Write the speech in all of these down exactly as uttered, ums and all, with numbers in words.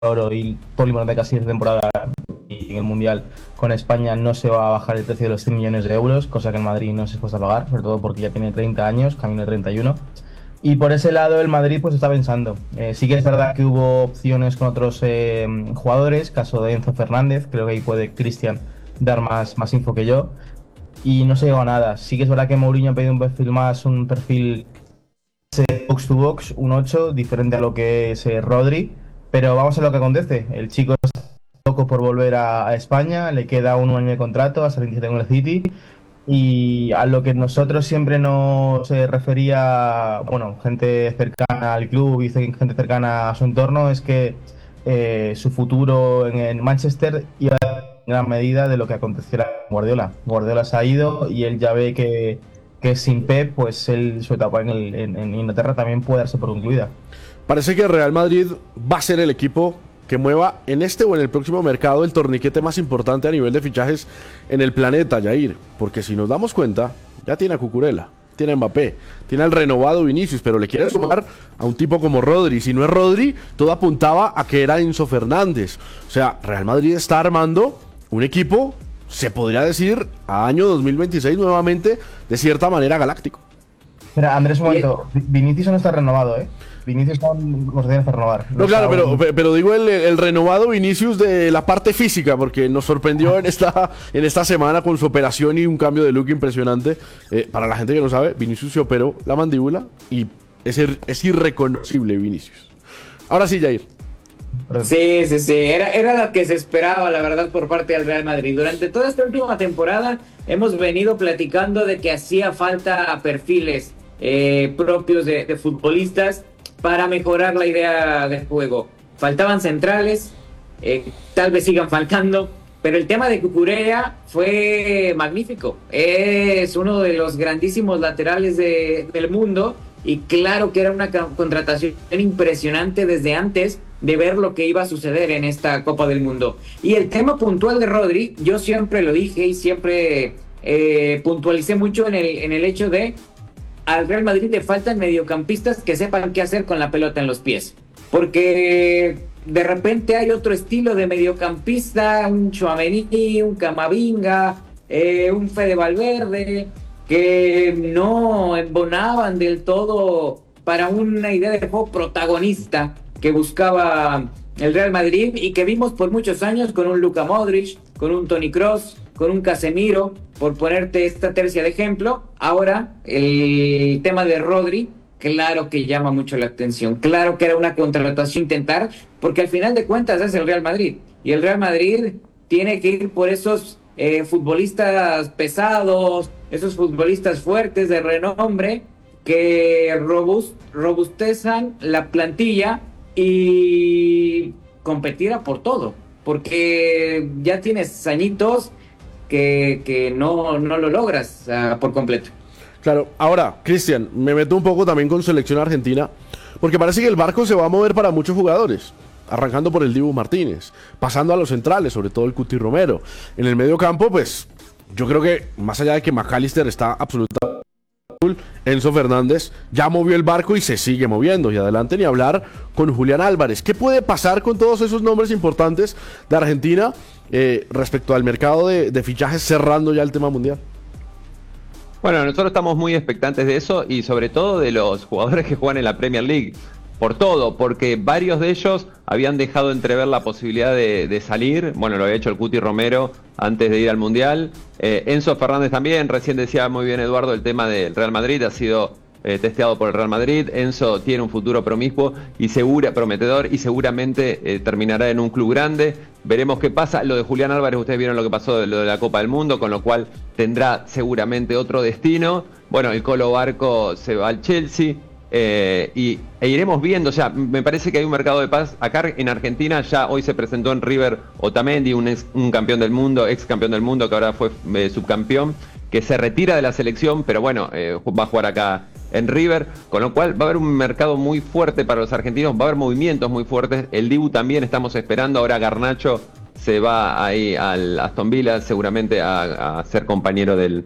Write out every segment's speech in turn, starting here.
Oro y todo el importante casi esta temporada y en el Mundial con España no se va a bajar el precio de los cien millones de euros, cosa que en Madrid no se es a pagar, sobre todo porque ya tiene treinta años, camino de treinta y uno. Y por ese lado el Madrid pues está pensando. Eh, sí que es verdad que hubo opciones con otros eh, jugadores, caso de Enzo Fernández, creo que ahí puede Cristian dar más, más info que yo. Y no se llegó a nada. Sí que es verdad que Mourinho ha pedido un perfil más, un perfil box to box, un ocho, diferente a lo que es eh, Rodri. Pero vamos a lo que acontece. El chico está loco por volver a, a España, le queda un año de contrato hasta el veintisiete con el City. Y a lo que nosotros siempre nos eh, refería, bueno, gente cercana al club y gente cercana a su entorno, es que eh, su futuro en, en Manchester iba a depender en gran medida de lo que aconteciera con Guardiola. Guardiola se ha ido y él ya ve que, que sin Pep, pues él, su etapa en, el, en, en Inglaterra también puede darse por concluida. Parece que el Real Madrid va a ser el equipo que mueva en este o en el próximo mercado el torniquete más importante a nivel de fichajes en el planeta, Jair. Porque si nos damos cuenta, ya tiene a Cucurella, tiene a Mbappé, tiene al renovado Vinicius, pero le quiere sumar a un tipo como Rodri. Si no es Rodri, todo apuntaba a que era Enzo Fernández. O sea, Real Madrid está armando un equipo, se podría decir, a año dos mil veintiséis nuevamente, de cierta manera galáctico. Mira, Andrés, un momento, Vinicius no está renovado, ¿eh? Vinicius aún nos tiene que renovar. No, claro, pero, pero digo el, el renovado Vinicius de la parte física, porque nos sorprendió en esta, en esta semana con su operación y un cambio de look impresionante. Eh, para la gente que no sabe, Vinicius se operó la mandíbula y es, es irreconocible Vinicius. Ahora sí, Jair. Sí, sí, sí, era, era lo que se esperaba, la verdad, por parte del Real Madrid. Durante toda esta última temporada hemos venido platicando de que hacía falta perfiles eh, propios de, de futbolistas para mejorar la idea del juego. Faltaban centrales, eh, tal vez sigan faltando, pero el tema de Cucurella fue magnífico. Es uno de los grandísimos laterales de, del mundo y claro que era una contratación impresionante desde antes de ver lo que iba a suceder en esta Copa del Mundo. Y el tema puntual de Rodri, yo siempre lo dije y siempre eh, puntualicé mucho en el, en el hecho de al Real Madrid le faltan mediocampistas que sepan qué hacer con la pelota en los pies. Porque de repente hay otro estilo de mediocampista, un Tchouaméni, un Camavinga, eh, un Fede Valverde, que no embonaban del todo para una idea de juego protagonista que buscaba el Real Madrid y que vimos por muchos años con un Luka Modric, con un Toni Kroos, con un Casemiro, por ponerte esta tercia de ejemplo. Ahora, el tema de Rodri, claro que llama mucho la atención. Claro que era una contratación intentar, porque al final de cuentas es el Real Madrid. Y el Real Madrid tiene que ir por esos eh, futbolistas pesados, esos futbolistas fuertes de renombre, que robust, robustezan la plantilla y competir a por todo. Porque ya tienes añitos que, que no, no lo logras uh, por completo. Claro, ahora, Cristian, me meto un poco también con selección argentina, porque parece que el barco se va a mover para muchos jugadores, arrancando por el Dibu Martínez, pasando a los centrales, sobre todo el Cuti Romero. En el medio campo, pues, yo creo que más allá de que McAllister está absolutamente cool, Enzo Fernández ya movió el barco y se sigue moviendo. Y adelante ni hablar con Julián Álvarez. ¿Qué puede pasar con todos esos nombres importantes de Argentina eh, respecto al mercado de, de fichajes cerrando ya el tema mundial? Bueno, nosotros estamos muy expectantes de eso y sobre todo de los jugadores que juegan en la Premier League. Por todo, porque varios de ellos habían dejado entrever la posibilidad de, de salir. Bueno, lo había hecho el Cuti Romero antes de ir al Mundial. Eh, Enzo Fernández también, recién decía muy bien Eduardo, el tema del Real Madrid ha sido eh, testeado por el Real Madrid. Enzo tiene un futuro promiscuo y segura, prometedor y seguramente eh, terminará en un club grande. Veremos qué pasa. Lo de Julián Álvarez, ustedes vieron lo que pasó de lo de la Copa del Mundo, con lo cual tendrá seguramente otro destino. Bueno, el Colo Barco se va al Chelsea. Eh, y e iremos viendo, o sea, me parece que hay un mercado de paz acá en Argentina. Ya hoy se presentó en River Otamendi, un, ex, un campeón del mundo, ex campeón del mundo que ahora fue eh, subcampeón, que se retira de la selección, pero bueno, eh, va a jugar acá en River, con lo cual va a haber un mercado muy fuerte para los argentinos, va a haber movimientos muy fuertes. El Dibu también estamos esperando, ahora Garnacho se va ahí al Aston Villa seguramente a, a ser compañero del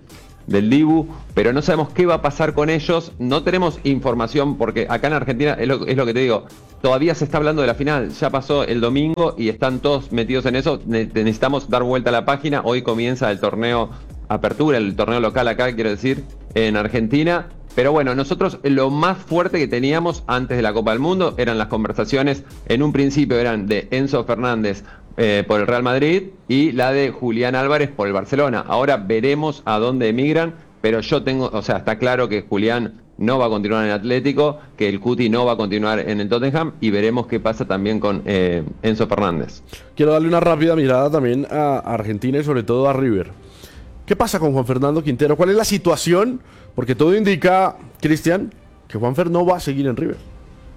del Dibu, pero no sabemos qué va a pasar con ellos, no tenemos información, porque acá en Argentina, es lo, es lo que te digo, todavía se está hablando de la final, ya pasó el domingo y están todos metidos en eso, ne- necesitamos dar vuelta a la página, hoy comienza el torneo Apertura, el torneo local acá, quiero decir, en Argentina. Pero bueno, nosotros lo más fuerte que teníamos antes de la Copa del Mundo eran las conversaciones, en un principio eran de Enzo Fernández eh, por el Real Madrid y la de Julián Álvarez por el Barcelona. Ahora veremos a dónde emigran, pero yo tengo, o sea, está claro que Julián no va a continuar en el Atlético, que el Cuti no va a continuar en el Tottenham y veremos qué pasa también con eh, Enzo Fernández. Quiero darle una rápida mirada también a Argentina y sobre todo a River. ¿Qué pasa con Juan Fernando Quintero? ¿Cuál es la situación? Porque todo indica, Cristian, que Juanfer no va a seguir en River.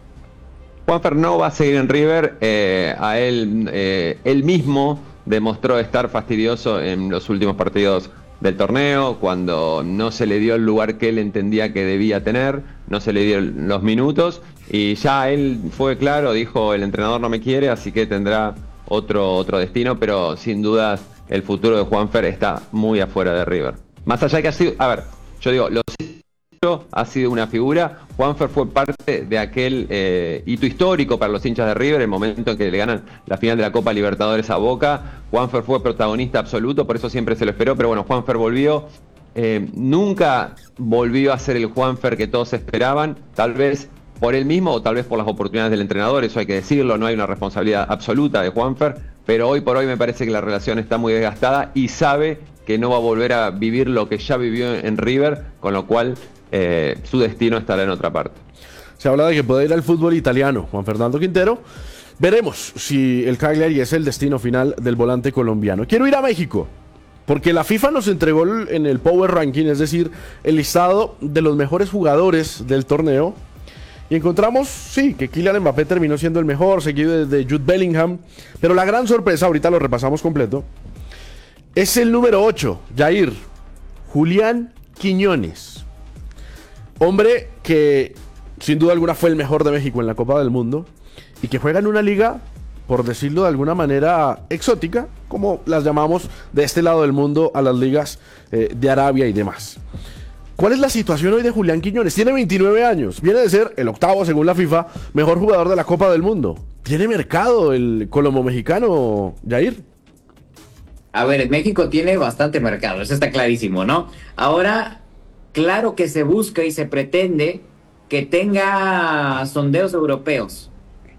Juanfer no va a seguir en River. Eh, a él, eh, él mismo demostró estar fastidioso en los últimos partidos del torneo, cuando no se le dio el lugar que él entendía que debía tener, no se le dio los minutos, y ya él fue claro, dijo, el entrenador no me quiere, así que tendrá otro, otro destino, pero sin dudas el futuro de Juanfer está muy afuera de River. Más allá de que ha sido, a ver, yo digo, lo ha sido una figura. Juanfer fue parte de aquel eh, hito histórico para los hinchas de River, el momento en que le ganan la final de la Copa Libertadores a Boca. Juanfer fue protagonista absoluto, por eso siempre se lo esperó, pero bueno, Juanfer volvió. Eh, nunca volvió a ser el Juanfer que todos esperaban, tal vez por él mismo o tal vez por las oportunidades del entrenador, eso hay que decirlo, no hay una responsabilidad absoluta de Juanfer, pero hoy por hoy me parece que la relación está muy desgastada y sabe que no va a volver a vivir lo que ya vivió en River, con lo cual eh, su destino estará en otra parte. Se habla de que puede ir al fútbol italiano, Juan Fernando Quintero. Veremos si el Cagliari es el destino final del volante colombiano. Quiero ir a México, porque la FIFA nos entregó en el Power Ranking, es decir, el listado de los mejores jugadores del torneo. Y encontramos, sí, que Kylian Mbappé terminó siendo el mejor, seguido de Jude Bellingham. Pero la gran sorpresa, ahorita lo repasamos completo, es el número ocho, Jair, Julián Quiñones. Hombre que sin duda alguna fue el mejor de México en la Copa del Mundo y que juega en una liga, por decirlo de alguna manera, exótica, como las llamamos de este lado del mundo a las ligas eh, de Arabia y demás. ¿Cuál es la situación hoy de Julián Quiñones? Tiene veintinueve años, viene de ser el octavo, según la FIFA, mejor jugador de la Copa del Mundo. ¿Tiene mercado el colombo mexicano, Jair? A ver, en México tiene bastante mercado, eso está clarísimo, ¿no? Ahora, claro que se busca y se pretende que tenga sondeos europeos,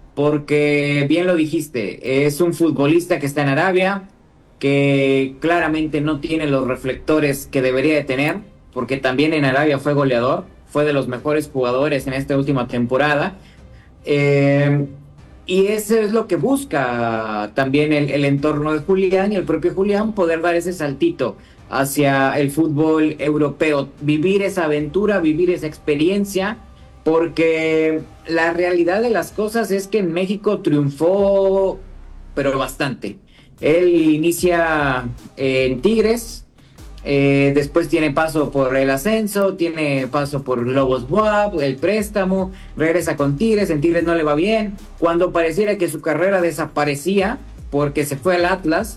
porque bien lo dijiste, es un futbolista que está en Arabia, que claramente no tiene los reflectores que debería de tener, porque también en Arabia fue goleador, fue de los mejores jugadores en esta última temporada, eh, y eso es lo que busca también el, el entorno de Julián y el propio Julián, poder dar ese saltito hacia el fútbol europeo, vivir esa aventura, vivir esa experiencia, porque la realidad de las cosas es que en México triunfó, pero bastante. Él inicia en Tigres, eh, después tiene paso por el ascenso, tiene paso por Lobos B U A P, el préstamo, regresa con Tigres, en Tigres no le va bien, cuando pareciera que su carrera desaparecía porque se fue al Atlas.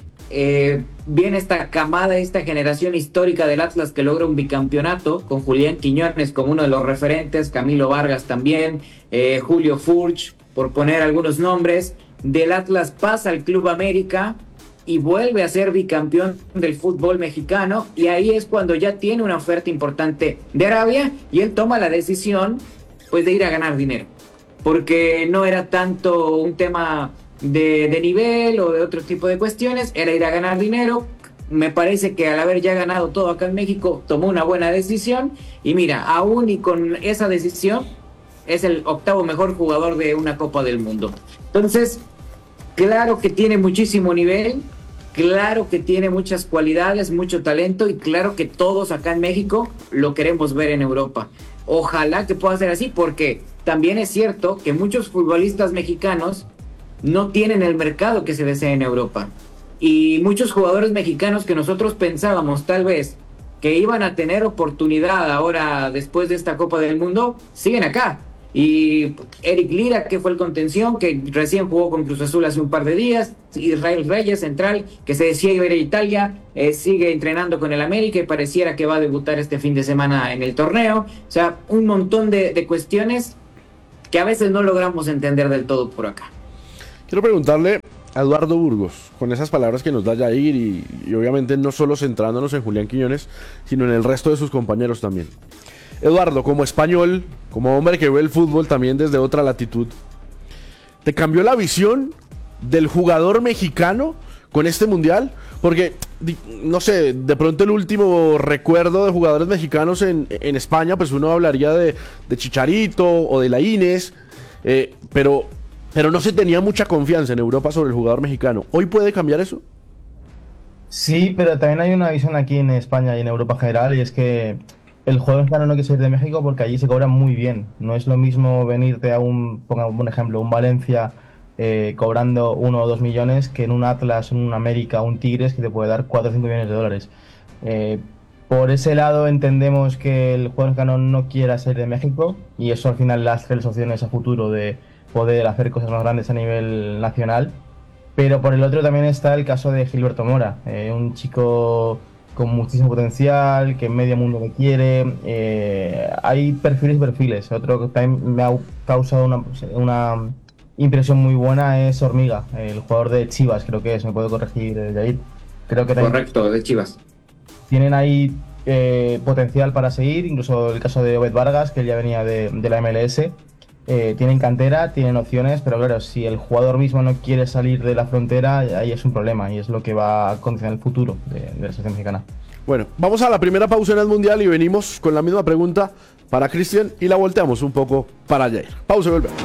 Eh, viene esta camada, esta generación histórica del Atlas que logra un bicampeonato con Julián Quiñones como uno de los referentes, Camilo Vargas también, eh, Julio Furch, por poner algunos nombres. Del Atlas pasa al Club América y vuelve a ser bicampeón del fútbol mexicano, y ahí es cuando ya tiene una oferta importante de Arabia y él toma la decisión pues de ir a ganar dinero, porque no era tanto un tema De, de nivel o de otro tipo de cuestiones, era ir a ganar dinero. Me parece que al haber ya ganado todo acá en México, tomó una buena decisión, y mira, aún y con esa decisión, es el octavo mejor jugador de una Copa del Mundo. Entonces, claro que tiene muchísimo nivel, claro que tiene muchas cualidades, mucho talento, y claro que todos acá en México lo queremos ver en Europa. Ojalá que pueda ser así, porque también es cierto que muchos futbolistas mexicanos no tienen el mercado que se desea en Europa, y muchos jugadores mexicanos que nosotros pensábamos tal vez que iban a tener oportunidad ahora después de esta Copa del Mundo, siguen acá, y Eric Lira, que fue el contención, que recién jugó con Cruz Azul hace un par de días, Israel Reyes, central, que se decía iba a ir a Italia, eh, sigue entrenando con el América y pareciera que va a debutar este fin de semana en el torneo. O sea, un montón de, de cuestiones que a veces no logramos entender del todo por acá. Quiero preguntarle a Eduardo Burgos, con esas palabras que nos da Jair y, y obviamente no solo centrándonos en Julián Quiñones, sino en el resto de sus compañeros también. Eduardo, como español, como hombre que ve el fútbol también desde otra latitud, ¿te cambió la visión del jugador mexicano con este mundial? Porque, no sé, de pronto el último recuerdo de jugadores mexicanos en, en España, pues uno hablaría de, de Chicharito o de Laínez, eh, pero, pero no se tenía mucha confianza en Europa sobre el jugador mexicano. ¿Hoy puede cambiar eso? Sí, pero también hay una visión aquí en España y en Europa en general, y es que el jugador mexicano no quiere salir de México porque allí se cobra muy bien. No es lo mismo venirte a un, pongamos un ejemplo, un Valencia eh, cobrando uno o dos millones que en un Atlas, en un América, un Tigres que te puede dar cuatro o cinco millones de dólares. Eh, por ese lado entendemos que el jugador mexicano no quiera salir de México y eso al final le hace las opciones a futuro de poder hacer cosas más grandes a nivel nacional. Pero por el otro también está el caso de Gilberto Mora, eh, un chico con muchísimo potencial, que medio mundo le quiere. Eh, hay perfiles y perfiles. Otro que también me ha causado una, una impresión muy buena es Hormiga, el jugador de Chivas, creo que es, me puedo corregir, Jair. Creo que Correcto, de Chivas. Tienen ahí eh, potencial para seguir, incluso el caso de Obed Vargas, que él ya venía de, de la M L S. Eh, tienen cantera, tienen opciones, pero claro, si el jugador mismo no quiere salir de la frontera, ahí es un problema y es lo que va a condicionar el futuro de, de la selección mexicana. Bueno, vamos a la primera pausa en el Mundial y venimos con la misma pregunta para Cristian y la volteamos un poco para Jair. Pausa y volvemos.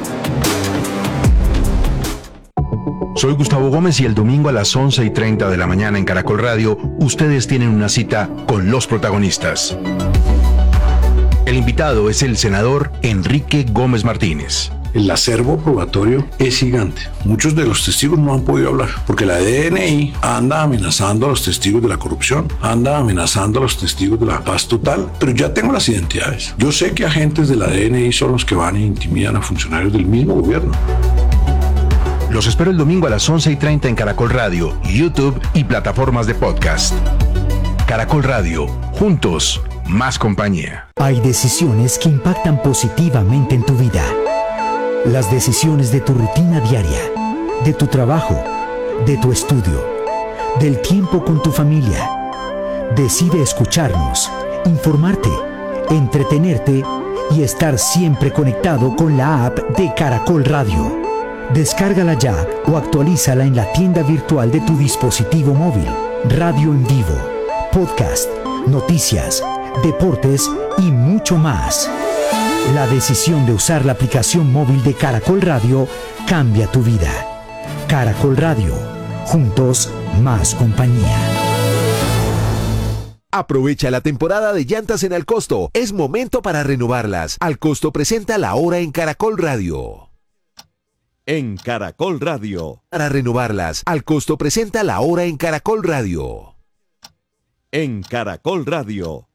Soy Gustavo Gómez y el domingo a las once y treinta de la mañana en Caracol Radio, ustedes tienen una cita con los protagonistas. El invitado es el senador Enrique Gómez Martínez. El acervo probatorio es gigante. Muchos de los testigos no han podido hablar porque la D N I anda amenazando a los testigos de la corrupción, anda amenazando a los testigos de la paz total, pero ya tengo las identidades. Yo sé que agentes de la D N I son los que van e intimidan a funcionarios del mismo gobierno. Los espero el domingo a las once y treinta en Caracol Radio, YouTube y plataformas de podcast. Caracol Radio, juntos, más compañía. Hay decisiones que impactan positivamente en tu vida. Las decisiones de tu rutina diaria, de tu trabajo, de tu estudio, del tiempo con tu familia. Decide escucharnos, informarte, entretenerte y estar siempre conectado con la app de Caracol Radio. Descárgala ya o actualízala en la tienda virtual de tu dispositivo móvil. Radio en vivo, podcast, noticias, deportes y mucho más. La decisión de usar la aplicación móvil de Caracol Radio cambia tu vida. Caracol Radio, juntos más compañía. Aprovecha la temporada de llantas en Al Costo. Es momento para renovarlas. Al Costo presenta La Hora en Caracol Radio. En Caracol Radio. Para renovarlas, Al Costo presenta La Hora en Caracol Radio. En Caracol Radio.